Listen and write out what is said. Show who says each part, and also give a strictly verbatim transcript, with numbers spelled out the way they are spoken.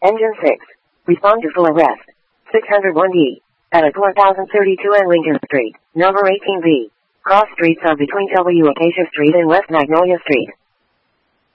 Speaker 1: Engine six. Respond to full arrest. six oh one D. At one thousand thirty-two and Lincoln Street, number eighteen B. Cross streets are between W Acacia Street and West Magnolia Street.